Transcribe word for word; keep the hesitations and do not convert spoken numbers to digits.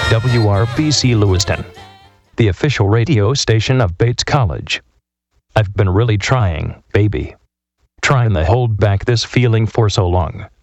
W R B C Lewiston, the official radio station of Bates College. I've been really trying, baby. Trying to hold back this feeling for so long.